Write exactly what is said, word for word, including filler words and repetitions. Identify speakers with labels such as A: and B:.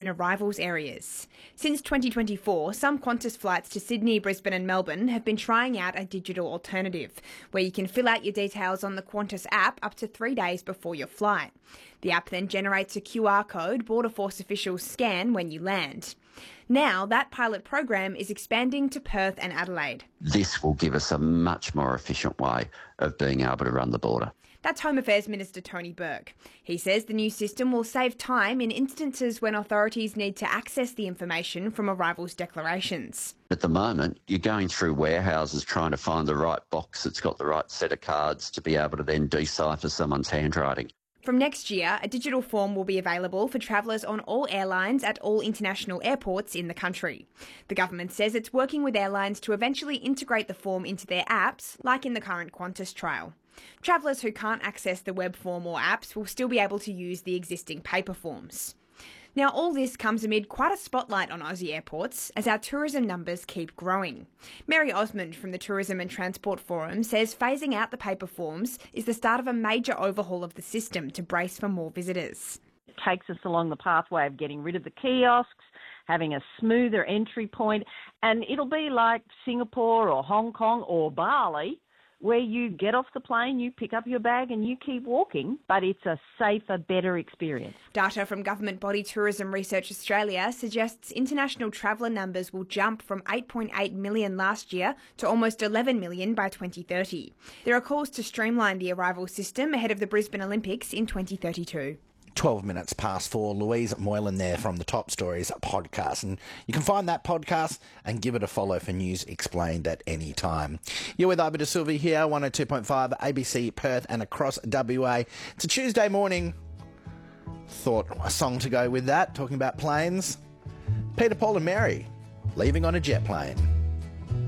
A: in arrivals areas. Since twenty twenty-four, some Qantas flights to Sydney, Brisbane and Melbourne have been trying out a digital alternative, where you can fill out your details on the Qantas app up to three days before your flight. The app then generates a Q R code Border Force officials scan when you land. Now, that pilot program is expanding to Perth and Adelaide.
B: This will give us a much more efficient way of being able to run the border.
A: That's Home Affairs Minister Tony Burke. He says the new system will save time in instances when authorities need to access the information from arrivals declarations.
B: At the moment, you're going through warehouses trying to find the right box that's got the right set of cards to be able to then decipher someone's handwriting.
A: From next year, a digital form will be available for travellers on all airlines at all international airports in the country. The government says it's working with airlines to eventually integrate the form into their apps, like in the current Qantas trial. Travellers who can't access the web form or apps will still be able to use the existing paper forms. Now, all this comes amid quite a spotlight on Aussie airports as our tourism numbers keep growing. Mary Osmond from the Tourism and Transport Forum says phasing out the paper forms is the start of a major overhaul of the system to brace for more visitors.
C: It takes us along the pathway of getting rid of the kiosks, having a smoother entry point, and it'll be like Singapore or Hong Kong or Bali, where you get off the plane, you pick up your bag and you keep walking, but it's a safer, better experience.
A: Data from government body Tourism Research Australia suggests international traveller numbers will jump from eight point eight million last year to almost eleven million by twenty thirty. There are calls to streamline the arrival system ahead of the Brisbane Olympics in twenty thirty-two.
D: twelve minutes past four. Louise Moylan there from the Top Stories podcast. And you can find that podcast and give it a follow for news explained at any time. You're with Iba De Silva here, one oh two point five A B C Perth and across W A. It's a Tuesday morning. Thought a song to go with that, talking about planes. Peter, Paul and Mary, leaving on a jet plane.